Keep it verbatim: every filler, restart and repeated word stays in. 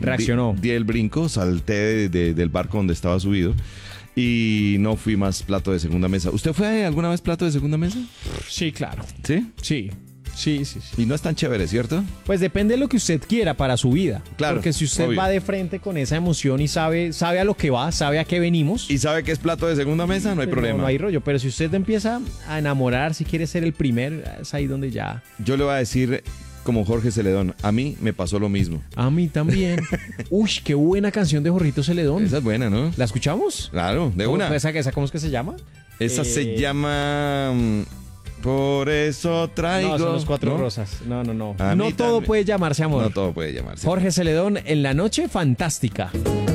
Reaccionó. Di, di el brinco, salté de, de, del barco donde estaba subido y no fui más plato de segunda mesa. ¿Usted fue alguna vez plato de segunda mesa? Sí, claro. ¿Sí? Sí. Sí, sí, sí. Y no es tan chévere, ¿cierto? Pues depende de lo que usted quiera para su vida. Claro. Porque si usted obvio. va de frente con esa emoción y sabe, sabe a lo que va, sabe a qué venimos. ¿Y sabe que es plato de segunda mesa? No hay pues problema. No, no hay rollo. Pero si usted empieza a enamorar, si quiere ser el primer, es ahí donde ya. Yo le voy a decir, como Jorge Celedón, a mí me pasó lo mismo. A mí también. Uy, qué buena canción de Jorgito Celedón. Esa es buena, ¿no? ¿La escuchamos? Claro, de ¿Cómo- una. ¿Esa, esa cómo es que se llama? Esa Eh, se llama... mm, Por eso traigo... No, son los cuatro ¿no? rosas. No, no, no. A no mí todo también. puede llamarse amor. No todo puede llamarse. Jorge Celedón en La Noche Fantástica.